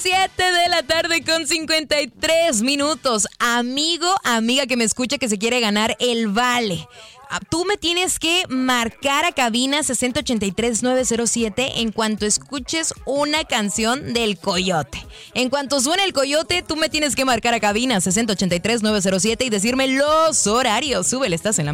7:53 a.m. Amigo, amiga que me escucha que se quiere ganar el vale. Tú me tienes que marcar a cabina 6083-907 en cuanto escuches una canción del Coyote. En cuanto suene el Coyote, tú me tienes que marcar a cabina 6083-907 y decirme los horarios. Súbele, estás en la